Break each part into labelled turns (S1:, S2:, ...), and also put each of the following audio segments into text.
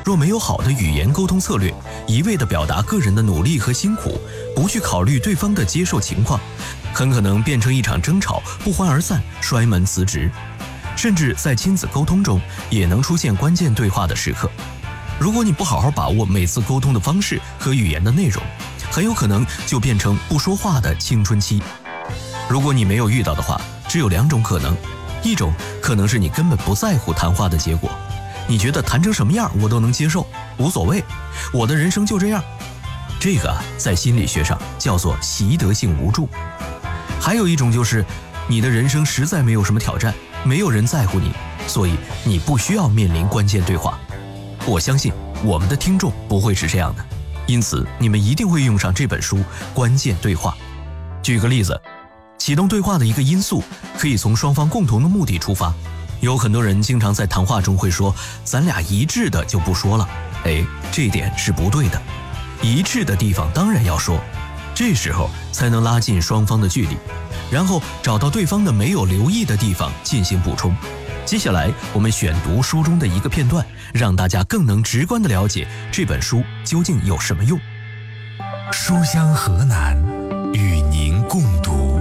S1: 若没有好的语言沟通策略，一味地表达个人的努力和辛苦，不去考虑对方的接受情况，很可能变成一场争吵，不欢而散，摔门辞职。甚至在亲子沟通中，也能出现关键对话的时刻。如果你不好好把握每次沟通的方式和语言的内容，很有可能就变成不说话的青春期。如果你没有遇到的话，只有两种可能，一种可能是你根本不在乎谈话的结果，你觉得谈成什么样我都能接受，无所谓，我的人生就这样。这个在心理学上叫做习得性无助。还有一种就是你的人生实在没有什么挑战，没有人在乎你，所以你不需要面临关键对话。我相信我们的听众不会是这样的，因此你们一定会用上这本书《关键对话》。举个例子，启动对话的一个因素可以从双方共同的目的出发。有很多人经常在谈话中会说，咱俩一致的就不说了。这一点是不对的，一致的地方当然要说，这时候才能拉近双方的距离，然后找到对方的没有留意的地方进行补充。接下来我们选读书中的一个片段，让大家更能直观地了解这本书究竟有什么用。
S2: 书香河南，与您共读。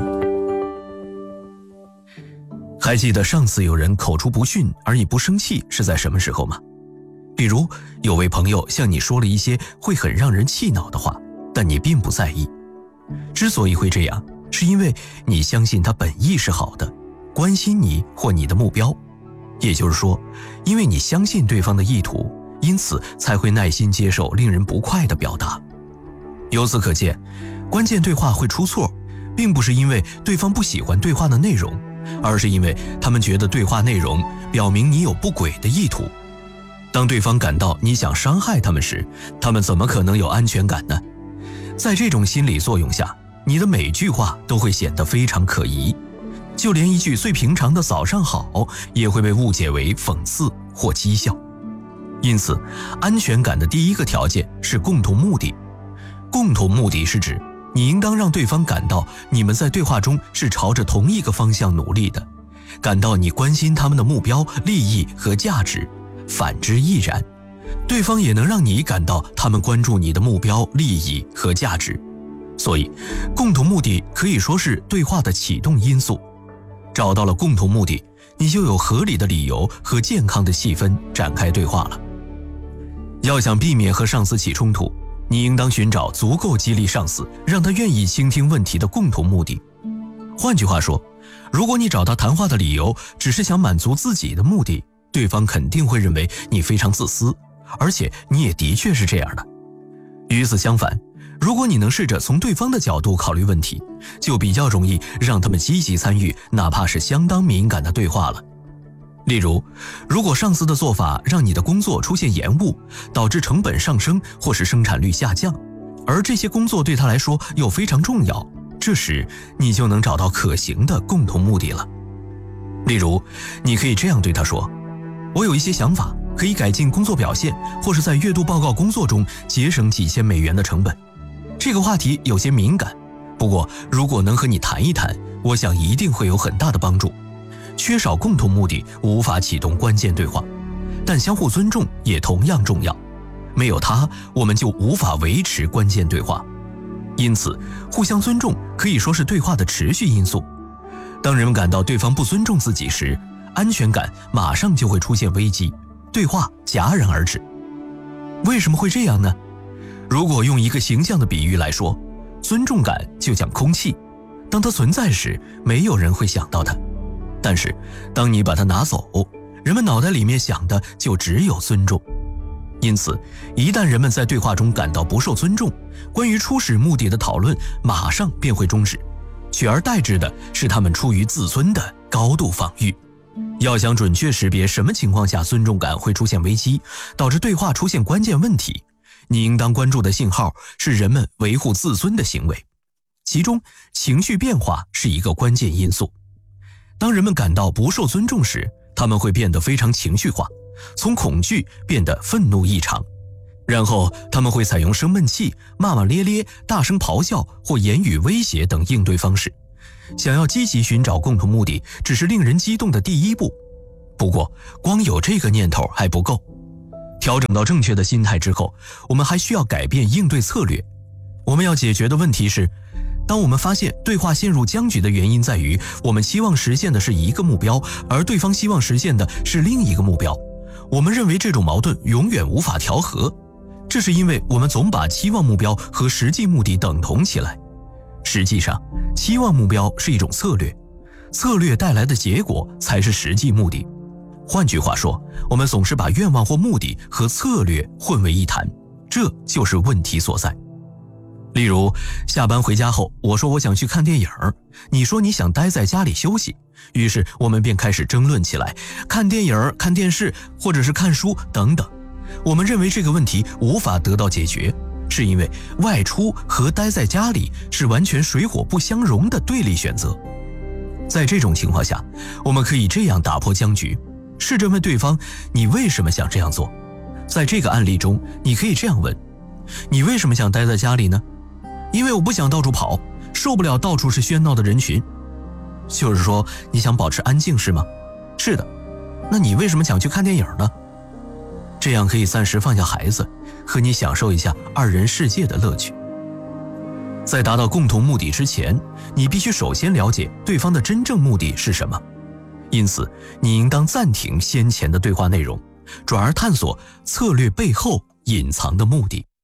S1: 还记得上次有人口出不逊而你不生气是在什么时候吗？比如有位朋友向你说了一些会很让人气恼的话，但你并不在意。之所以会这样，是因为你相信他本意是好的，关心你或你的目标。也就是说，因为你相信对方的意图，因此才会耐心接受令人不快的表达。由此可见，关键对话会出错，并不是因为对方不喜欢对话的内容，而是因为他们觉得对话内容表明你有不轨的意图。当对方感到你想伤害他们时，他们怎么可能有安全感呢？在这种心理作用下，你的每句话都会显得非常可疑，就连一句最平常的早上好也会被误解为讽刺或讥笑。因此，安全感的第一个条件是共同目的。共同目的是指你应当让对方感到你们在对话中是朝着同一个方向努力的，感到你关心他们的目标、利益和价值，反之亦然。对方也能让你感到他们关注你的目标、利益和价值。所以，共同目的可以说是对话的启动因素。找到了共同目的，你就有合理的理由和健康的气氛展开对话了。要想避免和上司起冲突，你应当寻找足够激励上司，让他愿意倾听问题的共同目的。换句话说，如果你找他谈话的理由只是想满足自己的目的，对方肯定会认为你非常自私，而且你也的确是这样的。与此相反，如果你能试着从对方的角度考虑问题，就比较容易让他们积极参与哪怕是相当敏感的对话了。例如，如果上司的做法让你的工作出现延误，导致成本上升或是生产率下降，而这些工作对他来说又非常重要，这时你就能找到可行的共同目的了。例如，你可以这样对他说，我有一些想法，可以改进工作表现，或是在月度报告工作中节省几千美元的成本。这个话题有些敏感，不过如果能和你谈一谈，我想一定会有很大的帮助。缺少共同目的无法启动关键对话，但相互尊重也同样重要，没有它我们就无法维持关键对话。因此，互相尊重可以说是对话的持续因素。当人们感到对方不尊重自己时，安全感马上就会出现危机，对话戛然而止。为什么会这样呢？如果用一个形象的比喻来说，尊重感就像空气，当它存在时，没有人会想到它。但是，当你把它拿走，人们脑袋里面想的就只有尊重。因此，一旦人们在对话中感到不受尊重，关于初始目的的讨论马上便会终止，取而代之的是他们出于自尊的高度防御。要想准确识别什么情况下尊重感会出现危机，导致对话出现关键问题，你应当关注的信号是人们维护自尊的行为，其中情绪变化是一个关键因素。当人们感到不受尊重时，他们会变得非常情绪化，从恐惧变得愤怒异常，然后他们会采用生闷气、骂骂咧咧、大声咆哮或言语威胁等应对方式。想要积极寻找共同目的只是令人激动的第一步，不过光有这个念头还不够。 调整到正确的心态之后，我们还需要改变应对策略。我们要解决的问题是，当我们发现对话陷入僵局的原因在于我们期望实现的是一个目标，而对方希望实现的是另一个目标，我们认为这种矛盾永远无法调和，这是因为我们总把期望目标和实际目的等同起来。实际上，期望目标是一种策略，策略带来的结果才是实际目的。换句话说，我们总是把愿望或目的和策略混为一谈，这就是问题所在。例如，下班回家后，我说我想去看电影，你说你想待在家里休息，于是我们便开始争论起来，看电影、看电视或者是看书等等。我们认为这个问题无法得到解决，是因为外出和待在家里是完全水火不相容的对立选择。在这种情况下，我们可以这样打破僵局，试着问对方，你为什么想这样做？在这个案例中，你可以这样问，你为什么想待在家里呢？因为我不想到处跑，受不了到处是喧闹的人群。就是说，你想保持安静是吗？是的。那你为什么想去看电影呢？这样可以暂时放下孩子，和你享受一下二人世界的乐趣。在达到共同目的之前，你必须首先了解对方的真正目的是什么。因此，你应当暂停先前的对话内容，转而探索策略背后隐藏的目的。